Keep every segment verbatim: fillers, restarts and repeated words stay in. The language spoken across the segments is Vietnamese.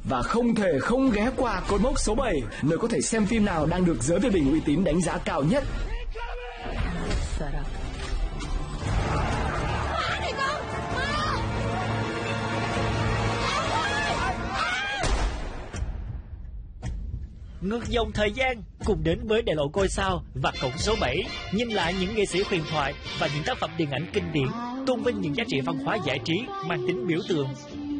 Và không thể không ghé qua cột mốc số bảy, nơi có thể xem phim nào đang được giới phê bình uy tín đánh giá cao nhất. Ngược dòng thời gian cùng đến với đại lộ ngôi sao và cổng số bảy, nhìn lại những nghệ sĩ huyền thoại và những tác phẩm điện ảnh kinh điển, tôn vinh những giá trị văn hóa giải trí mang tính biểu tượng.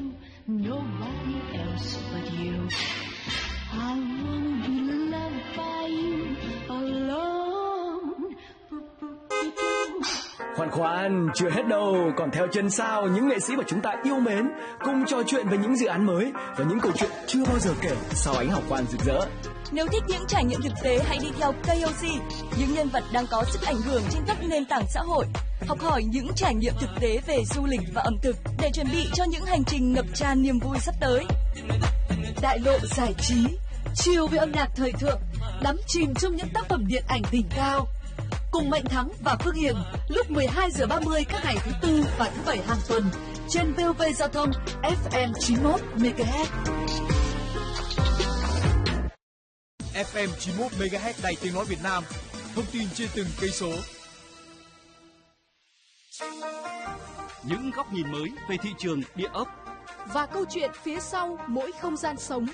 Khoan khoan, chưa hết đâu, còn theo chân sao những nghệ sĩ mà chúng ta yêu mến cùng trò chuyện về những dự án mới và những câu chuyện chưa bao giờ kể sau ánh hào quang rực rỡ. Nếu thích những trải nghiệm thực tế, hãy đi theo ca o xê, những nhân vật đang có sức ảnh hưởng trên các nền tảng xã hội. Học hỏi những trải nghiệm thực tế về du lịch và ẩm thực để chuẩn bị cho những hành trình ngập tràn niềm vui sắp tới. Đại lộ giải trí, chiều với âm nhạc thời thượng, đắm chìm trong những tác phẩm điện ảnh đỉnh cao. Cùng Mạnh Thắng và Phương Hiền lúc mười hai giờ ba mươi các ngày thứ tư và thứ bảy hàng tuần trên vê o vê Giao thông ép em chín mươi mốt mê ga héc. ép em chín mươi mốt mê ga héc Đài Tiếng nói Việt Nam, thông tin trên từng cây số. Những góc nhìn mới về thị trường địa ốc và câu chuyện phía sau mỗi không gian sống.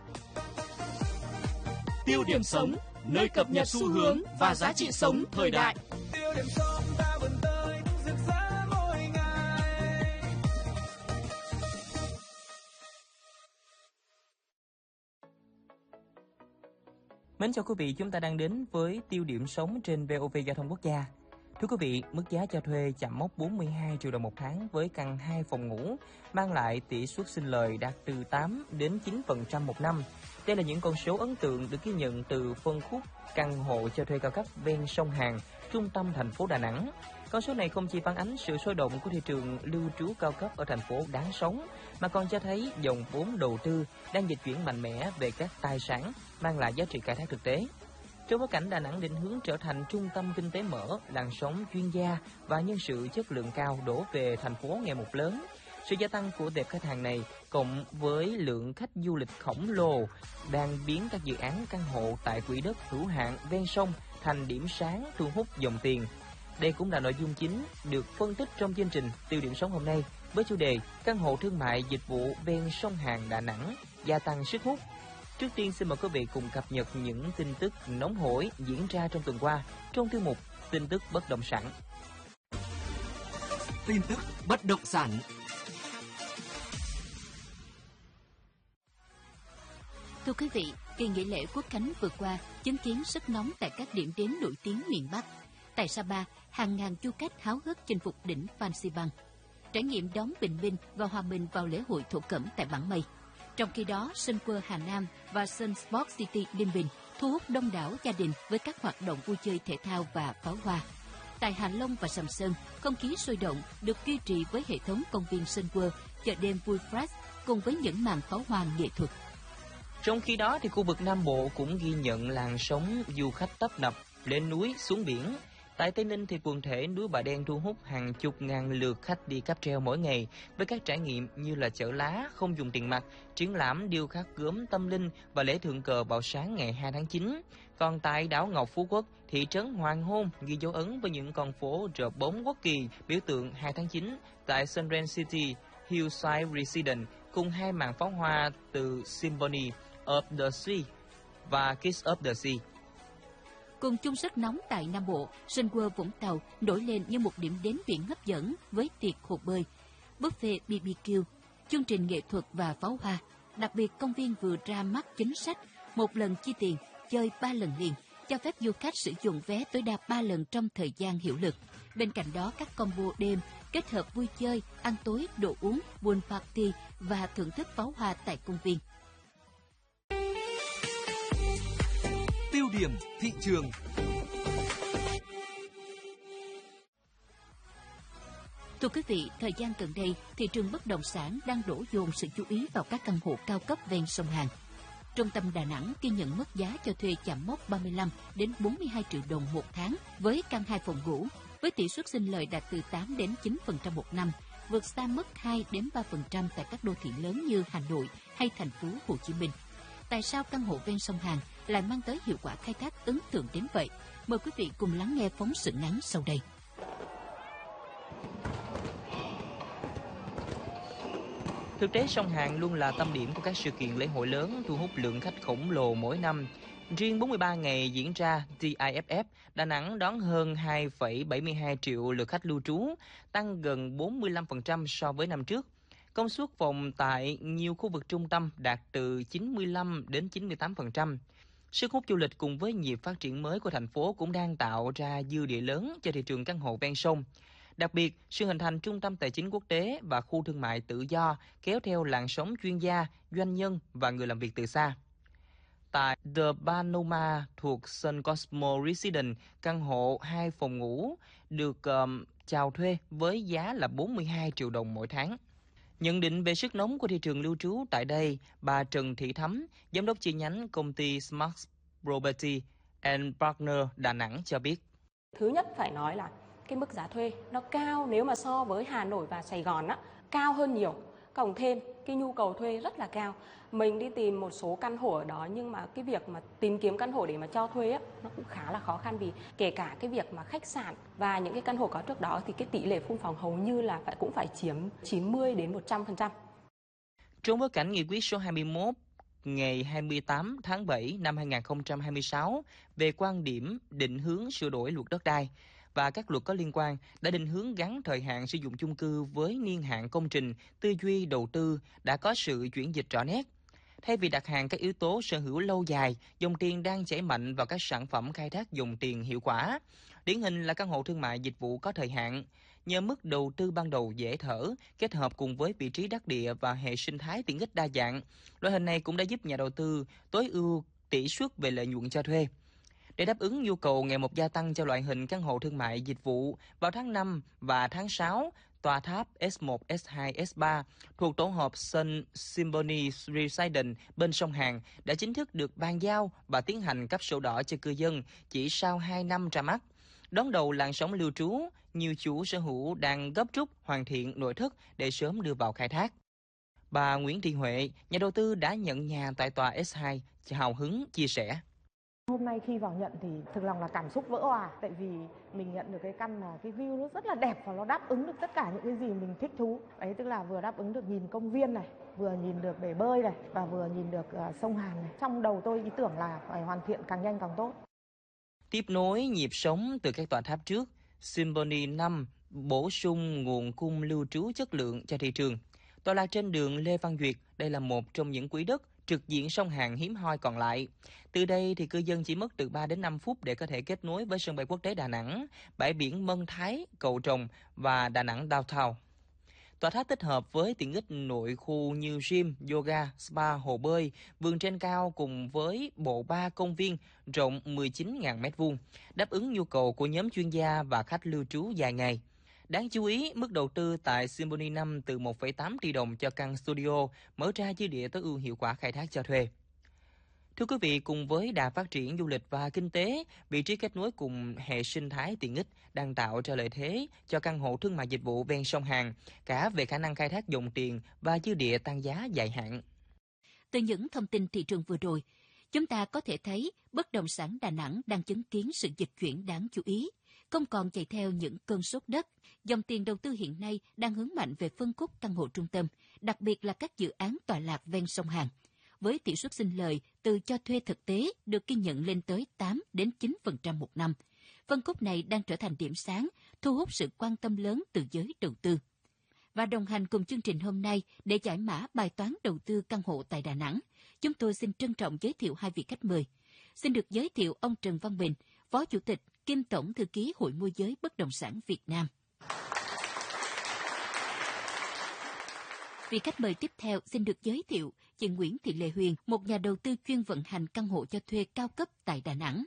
Tiêu điểm sống, nơi cập nhật xu hướng và giá trị sống thời đại. Tiêu điểm sống ta vươn tới rực rỡ mỗi ngày. Mến chào quý vị, chúng ta đang đến với tiêu điểm sống trên vê o vê Giao thông Quốc gia. Thưa quý vị, mức giá cho thuê chạm mốc bốn mươi hai triệu đồng một tháng với căn hai phòng ngủ, mang lại tỷ suất sinh lời đạt từ tám đến chín phần trăm một năm. Đây là những con số ấn tượng được ghi nhận từ phân khúc căn hộ cho thuê cao cấp ven sông Hàn, trung tâm thành phố Đà Nẵng. Con số này không chỉ phản ánh sự sôi động của thị trường lưu trú cao cấp ở thành phố đáng sống, mà còn cho thấy dòng vốn đầu tư đang dịch chuyển mạnh mẽ về các tài sản mang lại giá trị khai thác thực tế. Trong bối cảnh Đà Nẵng định hướng trở thành trung tâm kinh tế mở, làn sóng chuyên gia và nhân sự chất lượng cao đổ về thành phố ngày một lớn, sự gia tăng của tệp khách hàng này cộng với lượng khách du lịch khổng lồ đang biến các dự án căn hộ tại quỹ đất hữu hạn ven sông thành điểm sáng thu hút dòng tiền. Đây cũng là nội dung chính được phân tích trong chương trình Tiêu điểm sống hôm nay với chủ đề căn hộ thương mại dịch vụ ven sông Hàn Đà Nẵng gia tăng sức hút. Trước tiên xin mời quý vị cùng cập nhật những tin tức nóng hổi diễn ra trong tuần qua trong tiêu mục tin tức bất động sản. Tin tức bất động sản. Thưa quý vị, kỳ nghỉ lễ Quốc khánh vừa qua chứng kiến sức nóng tại các điểm đến nổi tiếng miền Bắc. Tại Sapa, hàng ngàn du khách háo hức chinh phục đỉnh Phan Xi Păng, trải nghiệm đón bình minh và hòa mình vào lễ hội thổ cẩm tại Bản Mây. Trong khi đó, Sun World Hà Nam và Sun Sport City Ninh Bình thu hút đông đảo gia đình với các hoạt động vui chơi thể thao và pháo hoa. Tại Hạ Long và Sầm Sơn, không khí sôi động được duy trì với hệ thống công viên Sun World, chợ đêm vui fresh cùng với những màn pháo hoa nghệ thuật. Trong khi đó, thì khu vực Nam Bộ cũng ghi nhận làn sóng du khách tấp nập lên núi xuống biển. Tại Tây Ninh thì quần thể núi Bà Đen thu hút hàng chục ngàn lượt khách đi cáp treo mỗi ngày với các trải nghiệm như là chợ lá không dùng tiền mặt, triển lãm điêu khắc gốm tâm linh và lễ thượng cờ vào sáng ngày hai tháng chín. Còn tại đảo Ngọc Phú Quốc, thị trấn Hoàng Hôn ghi dấu ấn với những con phố rờ bóng quốc kỳ biểu tượng hai tháng chín tại Sunrise City Hillside Residence cùng hai màn pháo hoa từ Symphony of the Sea và Kiss of the Sea. Cùng chung sức nóng tại Nam Bộ, Sun World Vũng Tàu nổi lên như một điểm đến biển hấp dẫn với tiệc hồ bơi, buffet bê bê kiu, chương trình nghệ thuật và pháo hoa. Đặc biệt, công viên vừa ra mắt chính sách một lần chi tiền, chơi ba lần liền, cho phép du khách sử dụng vé tối đa ba lần trong thời gian hiệu lực. Bên cạnh đó, các combo đêm kết hợp vui chơi, ăn tối, đồ uống, buôn party và thưởng thức pháo hoa tại công viên. Tiêu điểm thị trường. Thưa quý vị, thời gian gần đây, thị trường bất động sản đang đổ dồn sự chú ý vào các căn hộ cao cấp ven sông Hàn. Trung tâm Đà Nẵng ghi nhận mức giá cho thuê chạm mốc ba mươi lăm đến bốn mươi hai triệu đồng một tháng với căn hai phòng ngủ, với tỷ suất sinh lời đạt từ tám đến chín phần trăm một năm, vượt xa mức hai đến ba phần trăm tại các đô thị lớn như Hà Nội hay thành phố Hồ Chí Minh. Tại sao căn hộ ven sông Hàn lại mang tới hiệu quả khai thác ấn tượng đến vậy? Mời quý vị cùng lắng nghe phóng sự ngắn sau đây. Thực tế, sông Hàn luôn là tâm điểm của các sự kiện lễ hội lớn, thu hút lượng khách khổng lồ mỗi năm. Riêng bốn mươi ba ngày diễn ra tê i ép ép, Đà Nẵng đón hơn hai phẩy bảy mươi hai triệu lượt khách lưu trú, tăng gần bốn mươi lăm phần trăm so với năm trước. Công suất phòng tại nhiều khu vực trung tâm đạt từ chín mươi lăm đến chín mươi tám phần trăm. Sức hút du lịch cùng với nhịp phát triển mới của thành phố cũng đang tạo ra dư địa lớn cho thị trường căn hộ ven sông. Đặc biệt, sự hình thành trung tâm tài chính quốc tế và khu thương mại tự do kéo theo làn sóng chuyên gia, doanh nhân và người làm việc từ xa. Tại The Panorama thuộc Sun Cosmo Residence, căn hộ hai phòng ngủ được um, chào thuê với giá là bốn mươi hai triệu đồng mỗi tháng. Nhận định về sức nóng của thị trường lưu trú tại đây, bà Trần Thị Thắm, giám đốc chi nhánh công ty Smart Property and Partner Đà Nẵng cho biết. Thứ nhất phải nói là cái mức giá thuê nó cao, nếu mà so với Hà Nội và Sài Gòn á, cao hơn nhiều. Cộng thêm cái nhu cầu thuê rất là cao. Mình đi tìm một số căn hộ ở đó, nhưng mà cái việc mà tìm kiếm căn hộ để mà cho thuê á, nó cũng khá là khó khăn, vì kể cả cái việc mà khách sạn và những cái căn hộ có trước đó thì cái tỷ lệ phun phòng hầu như là phải cũng phải chiếm chín mươi đến một trăm phần trăm. Trong bối cảnh nghị quyết số hai mươi mốt ngày hai mươi tám tháng bảy năm hai nghìn không trăm hai mươi sáu về quan điểm định hướng sửa đổi luật đất đai và các luật có liên quan đã định hướng gắn thời hạn sử dụng chung cư với niên hạn công trình, tư duy đầu tư đã có sự chuyển dịch rõ nét. Thay vì đặt hàng các yếu tố sở hữu lâu dài, dòng tiền đang chảy mạnh vào các sản phẩm khai thác dòng tiền hiệu quả. Điển hình là căn hộ thương mại dịch vụ có thời hạn. Nhờ mức đầu tư ban đầu dễ thở, kết hợp cùng với vị trí đắc địa và hệ sinh thái tiện ích đa dạng, loại hình này cũng đã giúp nhà đầu tư tối ưu tỷ suất về lợi nhuận cho thuê. Để đáp ứng nhu cầu ngày một gia tăng cho loại hình căn hộ thương mại dịch vụ, vào tháng năm và tháng sáu, tòa tháp S một, S hai, S ba thuộc tổ hợp Sun Symphony Residence bên sông Hàn đã chính thức được bàn giao và tiến hành cấp sổ đỏ cho cư dân chỉ sau hai năm ra mắt. Đón đầu làn sóng lưu trú, nhiều chủ sở hữu đang gấp rút hoàn thiện nội thất để sớm đưa vào khai thác. Bà Nguyễn Thị Huệ, nhà đầu tư đã nhận nhà tại tòa S hai, hào hứng chia sẻ. Hôm nay khi vào nhận thì thực lòng là cảm xúc vỡ òa, tại vì mình nhận được cái căn mà cái view nó rất là đẹp và nó đáp ứng được tất cả những cái gì mình thích thú. Đấy, tức là vừa đáp ứng được nhìn công viên này, vừa nhìn được bể bơi này và vừa nhìn được uh, sông Hàn này. Trong đầu tôi ý tưởng là phải hoàn thiện càng nhanh càng tốt. Tiếp nối nhịp sống từ các tòa tháp trước, Symphony năm bổ sung nguồn cung lưu trú chất lượng cho thị trường. Tọa lạc trên đường Lê Văn Duyệt, đây là một trong những quỹ đất trực diện sông Hàn hiếm hoi còn lại. Từ đây thì cư dân chỉ mất từ ba đến năm phút để có thể kết nối với sân bay quốc tế Đà Nẵng, bãi biển Mân Thái, Cầu Trồng và Đà Nẵng Downtown. Tòa tháp tích hợp với tiện ích nội khu như gym, yoga, spa, hồ bơi, vườn trên cao cùng với bộ ba công viên rộng mười chín nghìn mét vuông, đáp ứng nhu cầu của nhóm chuyên gia và khách lưu trú dài ngày. Đáng chú ý, mức đầu tư tại Symphony năm từ một phẩy tám tỷ đồng cho căn studio mở ra dư địa tối ưu hiệu quả khai thác cho thuê. Thưa quý vị, cùng với đà phát triển du lịch và kinh tế, vị trí kết nối cùng hệ sinh thái tiện ích đang tạo ra lợi thế cho căn hộ thương mại dịch vụ ven sông Hàn, cả về khả năng khai thác dòng tiền và dư địa tăng giá dài hạn. Từ những thông tin thị trường vừa rồi, chúng ta có thể thấy bất động sản Đà Nẵng đang chứng kiến sự dịch chuyển đáng chú ý, không còn chạy theo những cơn sốt đất. Dòng tiền đầu tư hiện nay đang hướng mạnh về phân khúc căn hộ trung tâm, đặc biệt là các dự án tọa lạc ven sông Hàn. Với tỷ suất sinh lời từ cho thuê thực tế được ghi nhận lên tới tám đến chín phần trăm một năm. Phân khúc này đang trở thành điểm sáng, thu hút sự quan tâm lớn từ giới đầu tư. Và đồng hành cùng chương trình hôm nay để giải mã bài toán đầu tư căn hộ tại Đà Nẵng, chúng tôi xin trân trọng giới thiệu hai vị khách mời. Xin được giới thiệu ông Trần Văn Bình, Phó Chủ tịch kiêm Tổng Thư ký Hội Môi giới Bất động sản Việt Nam. Vị khách mời tiếp theo xin được giới thiệu chị Nguyễn Thị Lệ Huyền, một nhà đầu tư chuyên vận hành căn hộ cho thuê cao cấp tại Đà Nẵng.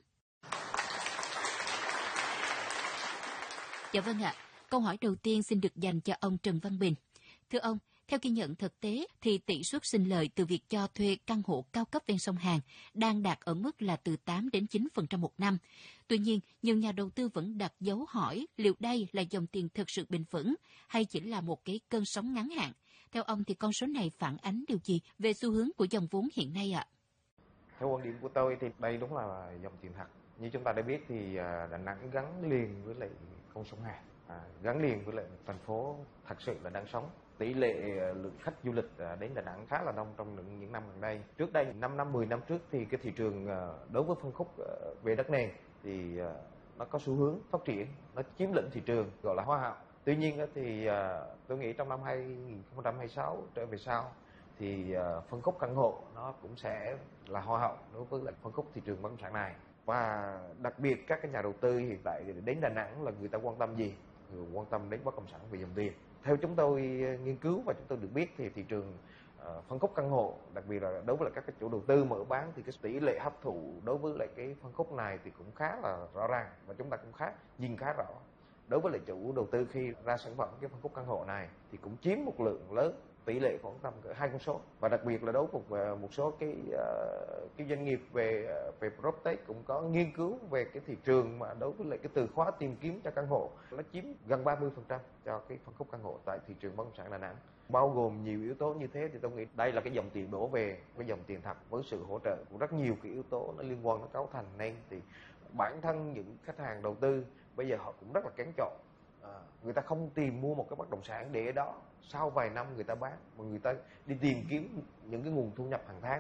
Dạ vâng ạ, câu hỏi đầu tiên xin được dành cho ông Trần Văn Bình. Thưa ông, Theo ghi nhận thực tế, thì tỷ suất sinh lời từ việc cho thuê căn hộ cao cấp ven sông Hàn đang đạt ở mức là từ tám đến chín phần trăm một năm. Tuy nhiên, nhiều nhà đầu tư vẫn đặt dấu hỏi liệu đây là dòng tiền thực sự bền vững hay chỉ là một cái cơn sóng ngắn hạn. Theo ông thì con số này phản ánh điều gì về xu hướng của dòng vốn hiện nay ạ? Theo quan điểm của tôi thì đây đúng là dòng tiền thật. Như chúng ta đã biết thì Đà Nẵng gắn liền với lại con sông Hàn, à, gắn liền với lại một thành phố thật sự là đang sống. Tỷ lệ lượng khách du lịch đến Đà Nẵng khá là đông trong những năm gần đây. Trước đây, năm năm, mười năm trước thì cái thị trường đối với phân khúc về đất nền thì nó có xu hướng phát triển, nó chiếm lĩnh thị trường gọi là hoa hậu. Tuy nhiên thì tôi nghĩ trong năm hai không hai sáu trở về sau thì phân khúc căn hộ nó cũng sẽ là hoa hậu đối với lại phân khúc thị trường bất động sản này. Và đặc biệt các cái nhà đầu tư hiện tại đến Đà Nẵng là người ta quan tâm gì? Người quan tâm đến bất động sản về dòng tiền. Theo chúng tôi nghiên cứu và chúng tôi được biết thì thị trường uh, phân khúc căn hộ, đặc biệt là đối với lại các cái chủ đầu tư mở bán thì cái tỷ lệ hấp thụ đối với lại cái phân khúc này thì cũng khá là rõ ràng và chúng ta cũng khá nhìn khá rõ. Đối với lại chủ đầu tư khi ra sản phẩm cái phân khúc căn hộ này thì cũng chiếm một lượng lớn, tỷ lệ khoảng tầm cỡ hai con số. Và đặc biệt là đối với một, một số cái uh, cái doanh nghiệp về về PropTech cũng có nghiên cứu về cái thị trường mà đối với lại cái từ khóa tìm kiếm cho căn hộ nó chiếm gần ba mươi phần trăm cho cái phân khúc căn hộ tại thị trường bất động sản Đà Nẵng. Bao gồm nhiều yếu tố như thế thì tôi nghĩ đây là cái dòng tiền đổ về, cái dòng tiền thật với sự hỗ trợ của rất nhiều cái yếu tố nó liên quan nó cấu thành nên thì bản thân những khách hàng đầu tư bây giờ họ cũng rất là kén chọn. À, người ta không tìm mua một cái bất động sản để ở đó sau vài năm người ta bán, mà người ta đi tìm kiếm những cái nguồn thu nhập hàng tháng.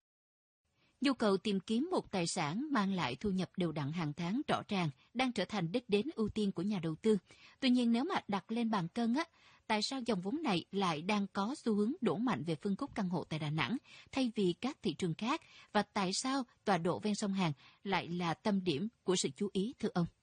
Nhu cầu tìm kiếm một tài sản mang lại thu nhập đều đặn hàng tháng rõ ràng đang trở thành đích đến ưu tiên của nhà đầu tư. Tuy nhiên nếu mà đặt lên bàn cân á, tại sao dòng vốn này lại đang có xu hướng đổ mạnh về phân khúc căn hộ tại Đà Nẵng thay vì các thị trường khác, và tại sao tọa độ ven sông Hàn lại là tâm điểm của sự chú ý thưa ông?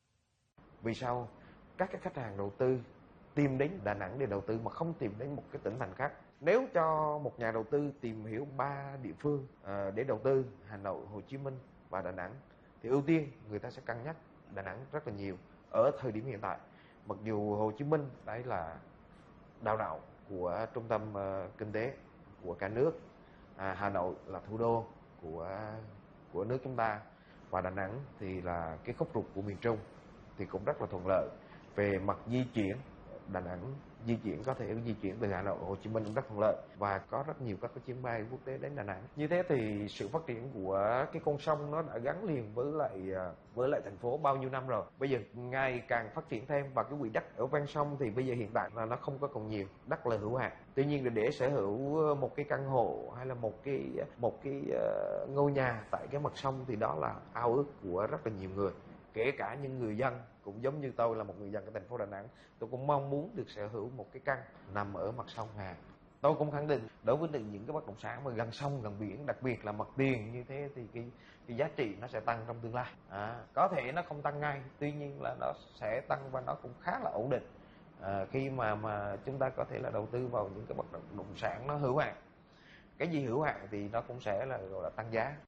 Vì sao các cái khách hàng đầu tư tìm đến Đà Nẵng để đầu tư mà không tìm đến một cái tỉnh thành khác? Nếu cho một nhà đầu tư tìm hiểu ba địa phương uh, để đầu tư, Hà Nội, Hồ Chí Minh và Đà Nẵng, thì ưu tiên người ta sẽ cân nhắc Đà Nẵng rất là nhiều ở thời điểm hiện tại. Mặc dù Hồ Chí Minh đấy là đào đạo của trung tâm uh, kinh tế của cả nước, à, Hà Nội là thủ đô của của nước chúng ta, và Đà Nẵng thì là cái khúc ruột của miền Trung thì cũng rất là thuận lợi về mặt di chuyển. Đà Nẵng di chuyển có thể di chuyển từ Hà Nội, Hồ Chí Minh cũng rất thuận lợi và có rất nhiều các cái chuyến bay quốc tế đến Đà Nẵng. Như thế thì sự phát triển của cái con sông nó đã gắn liền với lại với lại thành phố bao nhiêu năm rồi. Bây giờ ngày càng phát triển thêm, và cái quỹ đất ở ven sông thì bây giờ hiện tại là nó không có còn nhiều, đất là hữu hạn. Tuy nhiên để sở hữu một cái căn hộ hay là một cái một cái uh, ngôi nhà tại cái mặt sông thì đó là ao ước của rất là nhiều người. Kể cả những người dân cũng giống như tôi là một người dân ở thành phố Đà Nẵng, tôi cũng mong muốn được sở hữu một cái căn nằm ở mặt sông Hàn. Tôi cũng khẳng định đối với những cái bất động sản mà gần sông gần biển, đặc biệt là mặt tiền như thế thì cái, cái giá trị nó sẽ tăng trong tương lai. À, có thể nó không tăng ngay, tuy nhiên là nó sẽ tăng và nó cũng khá là ổn định. À, khi mà mà chúng ta có thể là đầu tư vào những cái bất động sản nó hữu hạn. Cái gì hữu hạn thì nó cũng sẽ là gọi là tăng giá.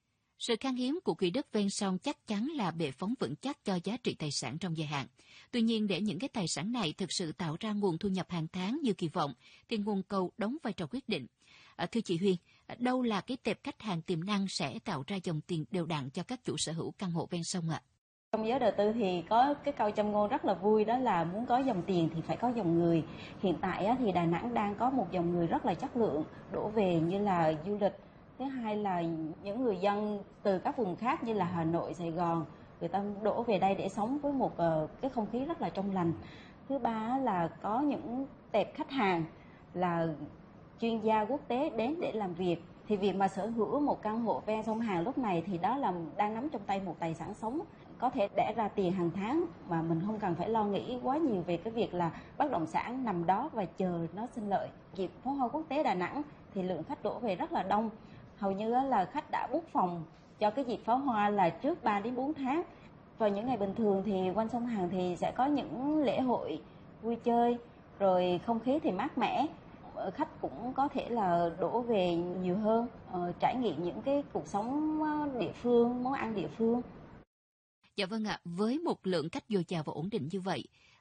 Sự khan hiếm của quỹ đất ven sông chắc chắn là bệ phóng vững chắc cho giá trị tài sản trong dài hạn. Tuy nhiên, để những cái tài sản này thực sự tạo ra nguồn thu nhập hàng tháng như kỳ vọng, thì nguồn cầu đóng vai trò quyết định. À, thưa chị Huyền, đâu là cái tệp khách hàng tiềm năng sẽ tạo ra dòng tiền đều đặn cho các chủ sở hữu căn hộ ven sông ạ? Trong giới đầu tư thì có cái câu châm ngôn rất là vui, đó là muốn có dòng tiền thì phải có dòng người. Hiện tại thì Đà Nẵng đang có một dòng người rất là chất lượng đổ về, như là du lịch. Thứ hai là những người dân từ các vùng khác như là Hà Nội, Sài Gòn, người ta đổ về đây để sống với một cái không khí rất là trong lành. Thứ ba là có những tệp khách hàng là chuyên gia quốc tế đến để làm việc. Thì việc mà sở hữu một căn hộ ven sông Hàn lúc này thì đó là đang nắm trong tay một tài sản sống, có thể đẻ ra tiền hàng tháng mà mình không cần phải lo nghĩ quá nhiều về cái việc là bất động sản nằm đó và chờ nó sinh lợi. Dịp pháo hoa quốc tế Đà Nẵng thì lượng khách đổ về rất là đông. Hầu như là khách đã book phòng cho cái dịp pháo hoa là trước ba đến bốn tháng. Vào những ngày bình thường thì quanh sông Hàn thì sẽ có những lễ hội vui chơi, rồi không khí thì mát mẻ. Khách cũng có thể là đổ về nhiều hơn, uh, trải nghiệm những cái cuộc sống địa phương, món ăn địa phương. Dạ vâng ạ, với một lượng khách dồi dào và ổn định như vậy,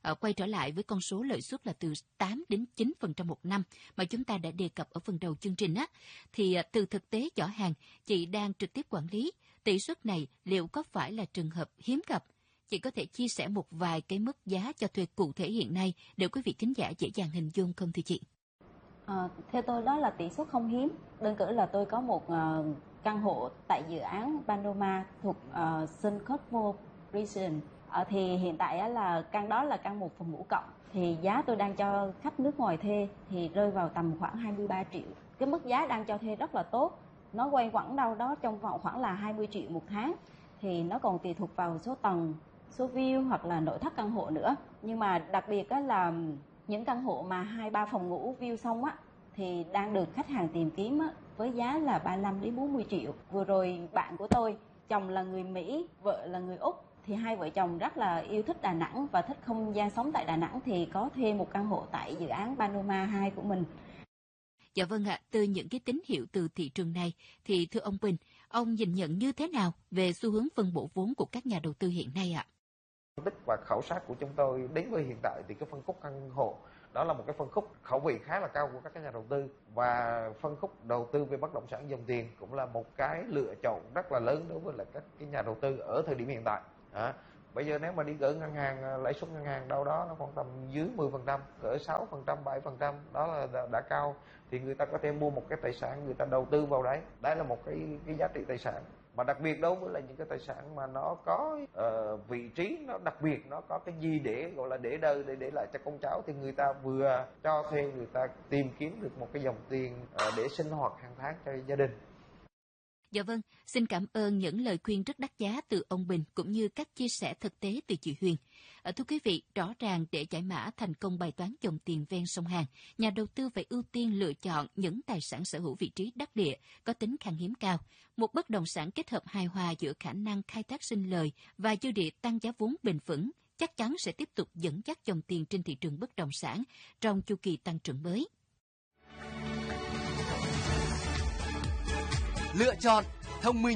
À, quay trở lại với con số lợi suất là từ tám đến chín phần trăm một năm mà chúng ta đã đề cập ở phần đầu chương trình á, thì à, từ thực tế giỏ hàng, chị đang trực tiếp quản lý, tỷ suất này liệu có phải là trường hợp hiếm gặp? Chị có thể chia sẻ một vài cái mức giá cho thuê cụ thể hiện nay để quý vị thính giả dễ dàng hình dung không thưa chị? À, theo tôi đó là tỷ suất không hiếm. Đơn cử là tôi có một uh, căn hộ tại dự án Panorama thuộc uh, Sun Corporation. Uh, thì hiện tại uh, là căn đó là căn một phòng ngủ cộng. Thì giá tôi đang cho khách nước ngoài thuê thì rơi vào tầm khoảng hai mươi ba triệu. Cái mức giá đang cho thuê rất là tốt. Nó quay quẩn đâu đó trong vòng khoảng là hai mươi triệu một tháng. Thì nó còn tùy thuộc vào số tầng, số view hoặc là nội thất căn hộ nữa. Nhưng mà đặc biệt á là những căn hộ mà hai ba phòng ngủ view xong á thì đang được khách hàng tìm kiếm á, với giá là ba mươi lăm đến bốn mươi triệu. Vừa rồi bạn của tôi, chồng là người Mỹ, vợ là người Úc, thì hai vợ chồng rất là yêu thích Đà Nẵng và thích không gian sống tại Đà Nẵng thì có thuê một căn hộ tại dự án Panorama hai của mình. Dạ vâng ạ, từ những cái tín hiệu từ thị trường này thì thưa ông Bình, ông nhìn nhận như thế nào về xu hướng phân bổ vốn của các nhà đầu tư hiện nay ạ? Phân tích và khảo sát của chúng tôi đến với hiện tại thì cái phân khúc căn hộ đó là một cái phân khúc khẩu vị khá là cao của các nhà đầu tư, và phân khúc đầu tư về bất động sản dòng tiền cũng là một cái lựa chọn rất là lớn đối với lại các cái nhà đầu tư ở thời điểm hiện tại. À, bây giờ nếu mà đi gửi ngân hàng, lãi suất ngân hàng đâu đó nó khoảng tầm dưới mười phần trăm, cỡ sáu phần trăm, bảy phần trăm, đó là đã, đã cao, thì người ta có thể mua một cái tài sản, người ta đầu tư vào đấy. Đấy là một cái cái giá trị tài sản. Mà đặc biệt đối với là những cái tài sản mà nó có uh, vị trí nó đặc biệt, nó có cái gì để gọi là để đời, để để lại cho con cháu, thì người ta vừa cho thuê, người ta tìm kiếm được một cái dòng tiền uh, để sinh hoạt hàng tháng cho gia đình. Dạ vâng, xin cảm ơn những lời khuyên rất đắt giá từ ông Bình cũng như các chia sẻ thực tế từ chị Huyền. À, thưa quý vị, rõ ràng để giải mã thành công bài toán dòng tiền ven sông Hàn, nhà đầu tư phải ưu tiên lựa chọn những tài sản sở hữu vị trí đắc địa, có tính khan hiếm cao. Một bất động sản kết hợp hài hòa giữa khả năng khai thác sinh lời và dư địa tăng giá vốn bền vững chắc chắn sẽ tiếp tục dẫn dắt dòng tiền trên thị trường bất động sản trong chu kỳ tăng trưởng mới. Lựa chọn thông minh.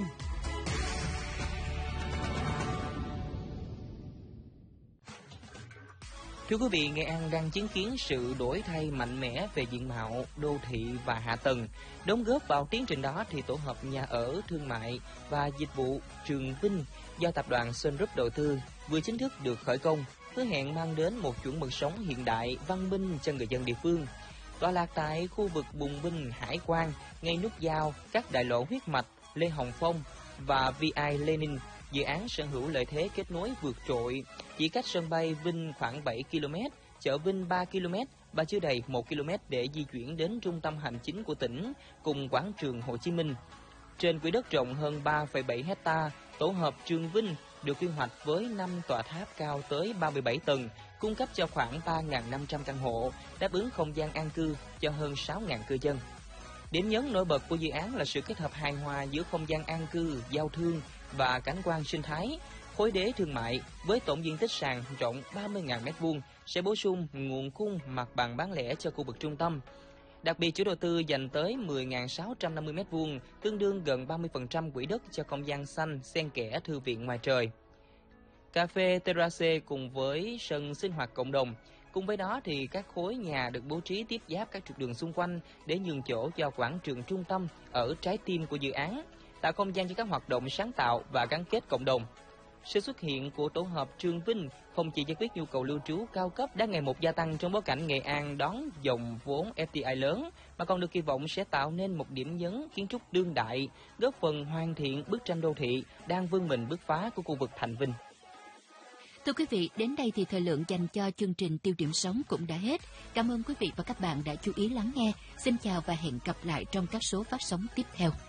Thưa quý vị, Nghệ An đang chứng kiến sự đổi thay mạnh mẽ về diện mạo, đô thị và hạ tầng. Đóng góp vào tiến trình đó thì tổ hợp nhà ở, thương mại và dịch vụ Trường Vinh do tập đoàn Sun Group đầu tư vừa chính thức được khởi công, hứa hẹn mang đến một chuẩn mực sống hiện đại, văn minh cho người dân địa phương. Tọa lạc tại khu vực Bùng Binh, Hải Quan, ngay nút giao các đại lộ huyết mạch Lê Hồng Phong và vê i Lenin, dự án sở hữu lợi thế kết nối vượt trội, chỉ cách sân bay Vinh khoảng bảy ki lô mét, chợ Vinh ba ki lô mét và chưa đầy một ki lô mét để di chuyển đến trung tâm hành chính của tỉnh cùng quảng trường Hồ Chí Minh. Trên quỹ đất rộng hơn ba phẩy bảy héc ta, tổ hợp Trường Vinh được quy hoạch với năm tòa tháp cao tới ba mươi bảy tầng, cung cấp cho khoảng ba nghìn năm trăm căn hộ, đáp ứng không gian an cư cho hơn sáu nghìn cư dân. Điểm nhấn nổi bật của dự án là sự kết hợp hài hòa giữa không gian an cư, giao thương và cảnh quan sinh thái. Khối đế thương mại với tổng diện tích sàn rộng ba mươi nghìn mét vuông sẽ bổ sung nguồn cung mặt bằng bán lẻ cho khu vực trung tâm. Đặc biệt, chủ đầu tư dành tới mười nghìn sáu trăm năm mươi mét vuông, tương đương gần ba mươi phần trăm quỹ đất cho không gian xanh xen kẽ thư viện ngoài trời. Cà phê Terrace cùng với sân sinh hoạt cộng đồng. Cùng với đó thì các khối nhà được bố trí tiếp giáp các trục đường xung quanh để nhường chỗ cho quảng trường trung tâm ở trái tim của dự án, tạo không gian cho các hoạt động sáng tạo và gắn kết cộng đồng. Sự xuất hiện của tổ hợp Trường Vinh không chỉ giải quyết nhu cầu lưu trú cao cấp đang ngày một gia tăng trong bối cảnh Nghệ An đón dòng vốn ép đê i lớn, mà còn được kỳ vọng sẽ tạo nên một điểm nhấn kiến trúc đương đại, góp phần hoàn thiện bức tranh đô thị đang vươn mình bứt phá của khu vực Thành Vinh. Thưa quý vị, đến đây thì thời lượng dành cho chương trình Tiêu điểm sống cũng đã hết. Cảm ơn quý vị và các bạn đã chú ý lắng nghe. Xin chào và hẹn gặp lại trong các số phát sóng tiếp theo.